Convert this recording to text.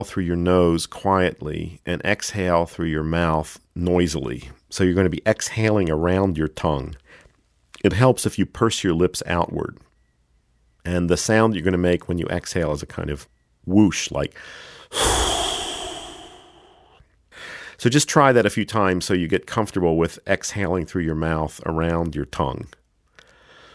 through your nose quietly and exhale through your mouth noisily. So you're going to be exhaling around your tongue. It helps if you purse your lips outward. And the sound you're going to make when you exhale is a kind of whoosh, like. So just try that a few times so you get comfortable with exhaling through your mouth around your tongue.